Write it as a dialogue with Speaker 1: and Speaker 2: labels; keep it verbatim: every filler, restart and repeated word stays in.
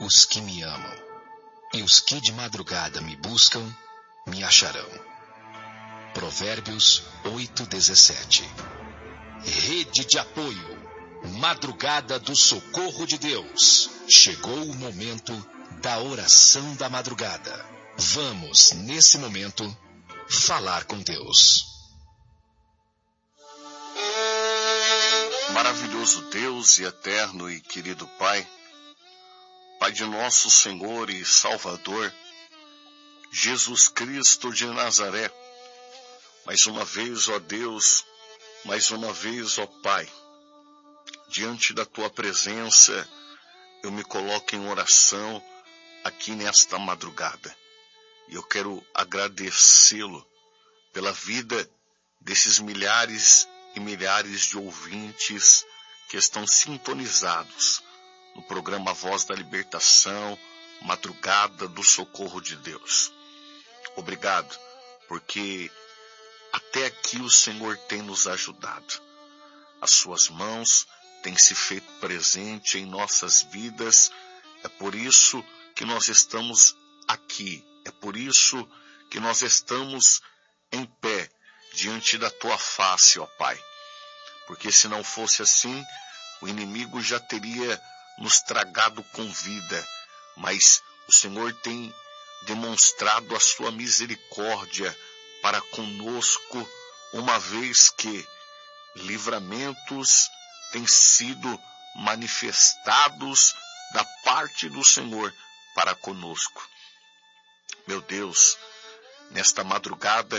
Speaker 1: os que me amam, e os que de madrugada me buscam, me acharão. Provérbios oito, dezessete. Rede de apoio, Madrugada do Socorro de Deus. Chegou o momento da oração da madrugada. Vamos, nesse momento, falar com Deus.
Speaker 2: Maravilhoso Deus e eterno e querido Pai, Pai de nosso Senhor e Salvador, Jesus Cristo de Nazaré, mais uma vez, ó Deus, mais uma vez, ó Pai, diante da Tua presença, eu me coloco em oração aqui nesta madrugada. E eu quero agradecê-lo pela vida desses milhares e milhares de ouvintes que estão sintonizados no programa Voz da Libertação, Madrugada do Socorro de Deus. Obrigado, porque até aqui o Senhor tem nos ajudado. As suas mãos têm se feito presente em nossas vidas. É por isso que nós estamos aqui. É por isso que nós estamos em pé diante da Tua face, ó Pai. Porque se não fosse assim, o inimigo já teria nos tragado com vida. Mas o Senhor tem demonstrado a sua misericórdia para conosco, uma vez que livramentos têm sido manifestados da parte do Senhor para conosco. Meu Deus, nesta madrugada